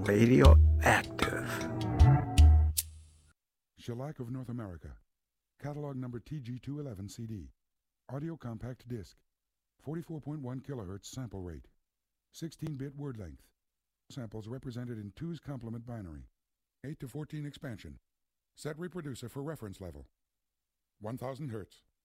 Radioactive. Shellac of North America. Catalog number TG211 CD. Audio compact disc. 44.1 kHz sample rate. 16-bit word length. Samples represented in 2's complement binary. 8 to 14 expansion. Set reproducer for reference level. 1000 Hz.